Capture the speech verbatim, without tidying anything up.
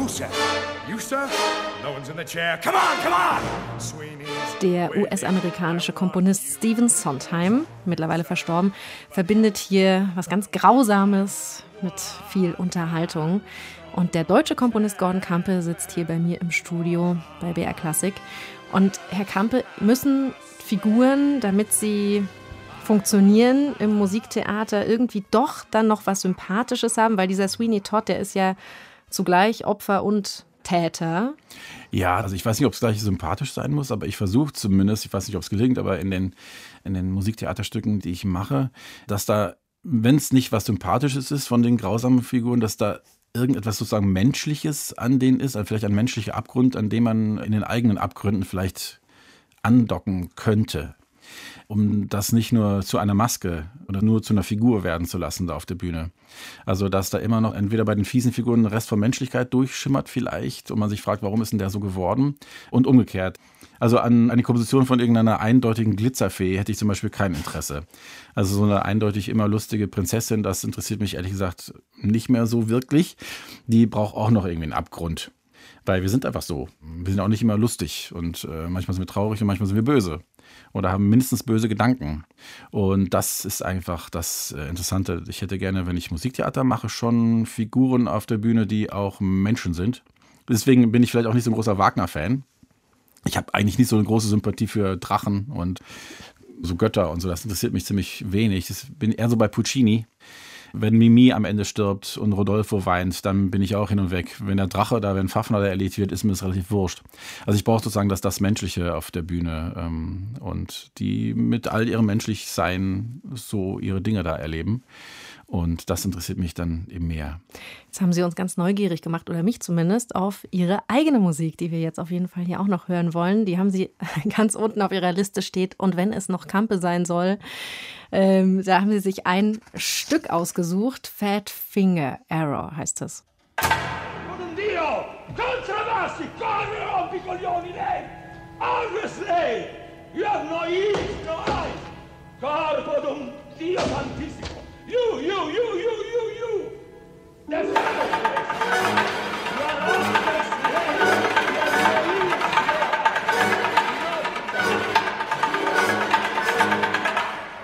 sir? You, sir? No one's in the chair. Come on, come on! Sweeney's... Der U S-amerikanische Komponist Stephen Sondheim, mittlerweile verstorben, verbindet hier was ganz Grausames mit viel Unterhaltung. Und der deutsche Komponist Gordon Kampe sitzt hier bei mir im Studio bei B R Klassik. Und Herr Kampe, müssen Figuren, damit sie funktionieren im Musiktheater, irgendwie doch dann noch was Sympathisches haben? Weil dieser Sweeney Todd, der ist ja zugleich Opfer und Täter. Ja, also ich weiß nicht, ob es gleich sympathisch sein muss, aber ich versuche zumindest, ich weiß nicht, ob es gelingt, aber in den, in den Musiktheaterstücken, die ich mache, dass da, wenn es nicht was Sympathisches ist von den grausamen Figuren, dass da irgendetwas sozusagen Menschliches an denen ist, vielleicht ein menschlicher Abgrund, an dem man in den eigenen Abgründen vielleicht andocken könnte, um das nicht nur zu einer Maske oder nur zu einer Figur werden zu lassen da auf der Bühne. Also dass da immer noch entweder bei den fiesen Figuren ein Rest von Menschlichkeit durchschimmert vielleicht und man sich fragt, warum ist denn der so geworden? Und umgekehrt. Also an eine Komposition von irgendeiner eindeutigen Glitzerfee hätte ich zum Beispiel kein Interesse. Also so eine eindeutig immer lustige Prinzessin, das interessiert mich ehrlich gesagt nicht mehr so wirklich. Die braucht auch noch irgendwie einen Abgrund. Weil wir sind einfach so. Wir sind auch nicht immer lustig und äh, manchmal sind wir traurig und manchmal sind wir böse. Oder haben mindestens böse Gedanken. Und das ist einfach das äh, Interessante. Ich hätte gerne, wenn ich Musiktheater mache, schon Figuren auf der Bühne, die auch Menschen sind. Deswegen bin ich vielleicht auch nicht so ein großer Wagner-Fan. Ich habe eigentlich nicht so eine große Sympathie für Drachen und so Götter und so. Das interessiert mich ziemlich wenig. Ich bin eher so bei Puccini. Wenn Mimi am Ende stirbt und Rodolfo weint, dann bin ich auch hin und weg. Wenn der Drache da, wenn Fafner da erledigt wird, ist mir das relativ wurscht. Also ich brauche sozusagen das, das Menschliche auf der Bühne ähm, und die mit all ihrem Menschlichsein so ihre Dinge da erleben. Und das interessiert mich dann eben mehr. Jetzt haben Sie uns ganz neugierig gemacht, oder mich zumindest, auf Ihre eigene Musik, die wir jetzt auf jeden Fall hier auch noch hören wollen. Die haben Sie ganz unten auf Ihrer Liste steht. Und wenn es noch Kampe sein soll, ähm, da haben Sie sich ein Stück ausgesucht. Fat Finger Error heißt es. Con Dio! Contrabassi! Correo, piccoglioni lei! Always lei! You have no ears, no eyes! Corpo d'un Dio santissimo! You, you, you, you, you, you! That's